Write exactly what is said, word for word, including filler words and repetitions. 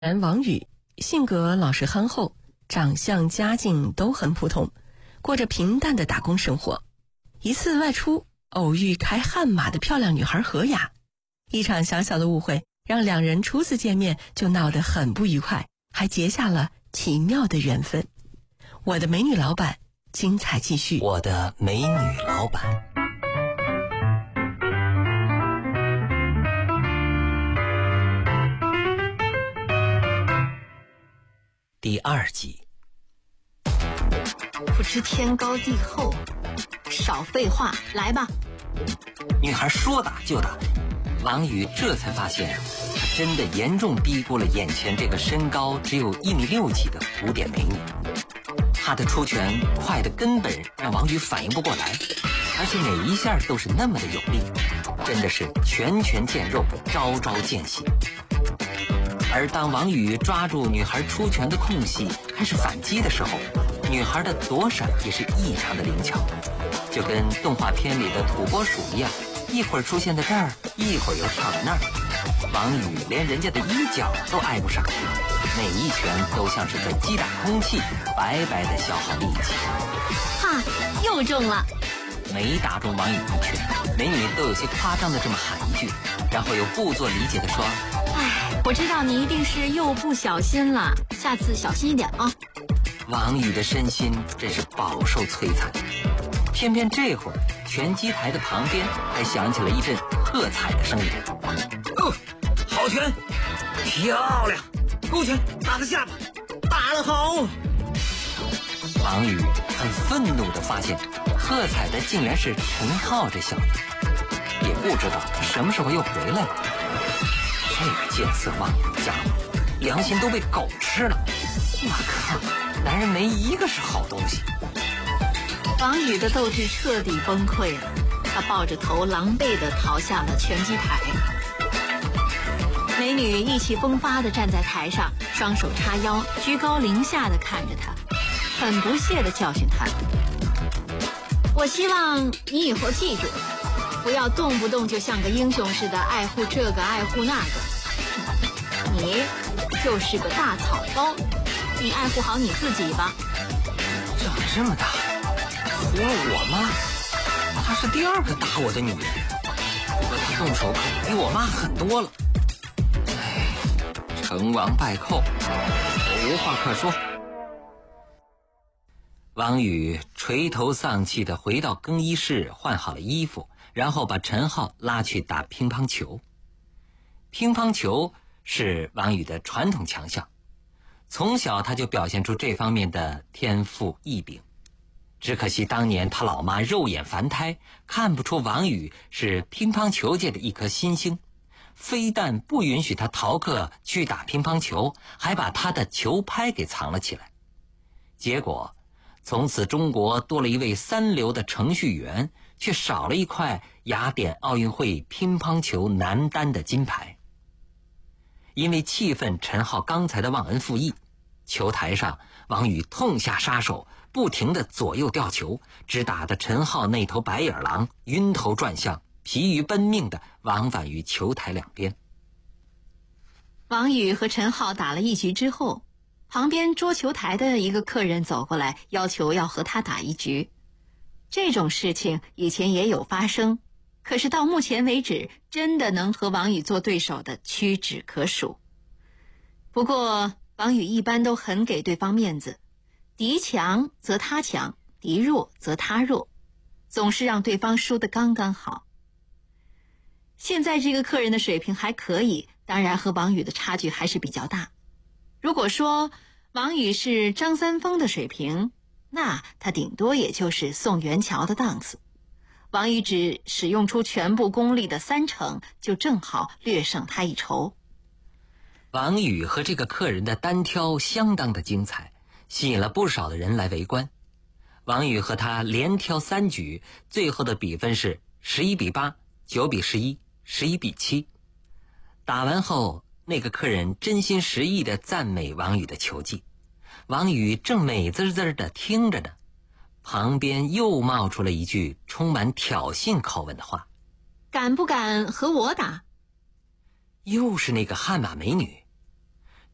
人王宇，性格老实憨厚，长相家境都很普通，过着平淡的打工生活。一次外出，偶遇开悍马的漂亮女孩何雅，一场小小的误会让两人初次见面就闹得很不愉快，还结下了奇妙的缘分。我的美女老板，精彩继续。 我的美女老板。第二集。 不知天高地厚，少废话，来吧。 女孩说打就打，王宇这才发现她真的严重低估了眼前这个身高只有一米六几的古典美女。她的出拳快的根本让王宇反应不过来，而且每一下都是那么的有力，真的是拳拳见肉，招招见血。而当王宇抓住女孩出拳的空隙开始反击的时候，女孩的躲闪也是异常的灵巧，就跟动画片里的土拨鼠一样，一会儿出现在这儿，一会儿又跳到那儿。王宇连人家的衣角都挨不上，每一拳都像是在击打空气，白白的消耗力气。 哈，又中了！ 每打中王宇一拳，美女都有些夸张的这么喊一句，然后又故作理解的说： 哎，我知道你一定是又不小心了，下次小心一点啊。 王宇的身心真是饱受摧残，偏偏这会儿拳击台的旁边还响起了一阵喝彩的声音。 哦，好拳，漂亮，勾拳，打个下巴，打得好。 王宇很愤怒地发现，喝彩的竟然是陈浩这小子，也不知道他什么时候又回来了。这个见色忘友的家伙，良心都被狗吃了。我靠，男人没一个是好东西。 王宇的斗志彻底崩溃了，他抱着头狼狈地逃下了拳击台。美女意气风发地站在台上，双手叉腰，居高临下地看着他，很不屑地教训他：我希望你以后记住，不要动不动就像个英雄似的爱护这个爱护那个，你就是个大草包，你爱护好你自己吧。 长这么大除了我妈，她是第二个打我的女人，不过她动手可比我妈狠多了。哎，成王败寇，我无话可说。王宇垂头丧气地回到更衣室，换好了衣服，然后把陈浩拉去打乒乓球。乒乓球是王宇的传统强项，从小他就表现出这方面的天赋异禀。只可惜当年他老妈肉眼凡胎，看不出王宇是乒乓球界的一颗新星，非但不允许他逃课去打乒乓球，还把他的球拍给藏了起来。结果从此中国多了一位三流的程序员，却少了一块雅典奥运会乒乓球男单的金牌。因为气愤陈浩刚才的忘恩负义，球台上王宇痛下杀手，不停地左右吊球，只打得陈浩那头白眼狼晕头转向，疲于奔命地往返于球台两边。 王宇和陈浩打了一局之后，旁边桌球台的一个客人走过来，要求要和他打一局。这种事情以前也有发生，可是到目前为止，真的能和王宇做对手的屈指可数。不过王宇一般都很给对方面子，敌强则他强，敌弱则他弱，总是让对方输得刚刚好。现在这个客人的水平还可以，当然和王宇的差距还是比较大。如果说王宇是张三丰的水平，那他顶多也就是宋元桥的档次。王宇只使用出全部功力的三成，就正好略胜他一筹。 王宇和这个客人的单挑相当的精彩，吸引了不少的人来围观。王宇和他连挑三局，最后的比分是十一比八、九比十一、十一比七。打完后，那个客人真心实意地赞美王宇的球技，王宇正美滋滋地听着呢，旁边又冒出了一句充满挑衅口吻的话：敢不敢和我打？又是那个悍马美女，